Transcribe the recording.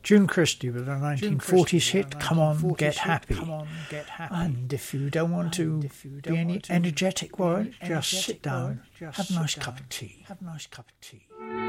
June Christy with a 1940s hit, Come On, Get Happy. And if you don't want to be any energetic, just sit down, have a nice cup of tea.